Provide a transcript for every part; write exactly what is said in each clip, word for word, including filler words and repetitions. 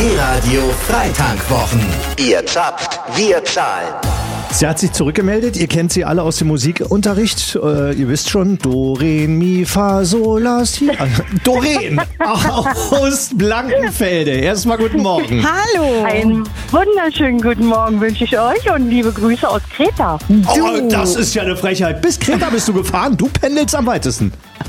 B Radio Freitankwwochen. Ihr zapft, wir zahlen. Sie hat sich zurückgemeldet. Ihr kennt sie alle aus dem Musikunterricht. Äh, ihr wisst schon, Do, Re, Mi, Fa, Sol, La, Si. Doreen aus Blankenfelde. Erstmal guten Morgen. Hallo. Einen wunderschönen guten Morgen wünsche ich euch und liebe Grüße aus Kreta. Oh, das ist ja eine Frechheit. Bis Kreta bist du gefahren. Du pendelst am weitesten.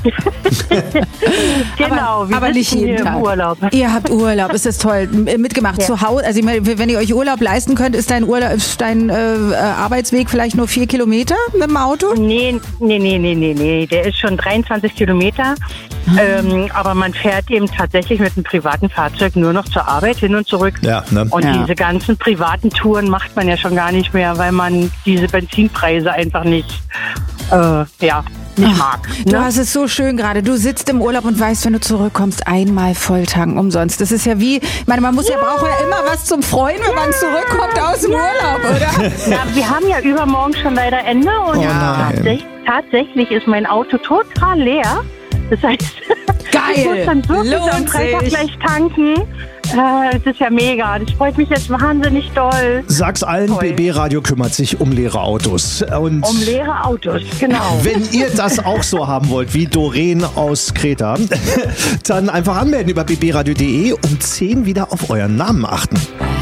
Genau, wir aber nicht sitzen jeden hier Tag. im Urlaub. Ihr habt Urlaub, ist das toll. M- Mitgemacht Ja. zu Hause. Also ich meine, wenn ihr euch Urlaub leisten könnt, ist dein Urlaub, ist dein äh, Arbeitsweg vielleicht nur vier Kilometer mit dem Auto? Nee, nee, nee, nee, nee, nee, der ist schon dreiundzwanzig Kilometer. Ähm, aber man fährt eben tatsächlich mit einem privaten Fahrzeug nur noch zur Arbeit hin und zurück. Ja, ne? Und Ja. diese ganzen privaten Touren macht man ja schon gar nicht mehr, weil man diese Benzinpreise einfach nicht, äh, ja, nicht mag. Du Ne? hast es so schön gerade. Du sitzt im Urlaub und weißt, wenn du zurückkommst, einmal volltanken umsonst. Das ist ja wie, ich meine, man muss ja, braucht ja immer was zum Freuen, wenn man zurückkommt aus dem Urlaub, oder? Ja, wir haben ja übermorgen schon leider Ende und Oh nein. tatsächlich, tatsächlich ist mein Auto total leer. Das heißt, Geil. ich muss dann wirklich Lohnt am Freitag sich. gleich tanken. Äh, das ist ja mega. Das freut mich jetzt wahnsinnig doll. Sag's allen, Toll. B B Radio kümmert sich um leere Autos. Und Um leere Autos, genau. wenn ihr das auch so haben wollt wie Doreen aus Kreta, dann einfach anmelden über b b radio punkt d e und zehn wieder auf euren Namen achten.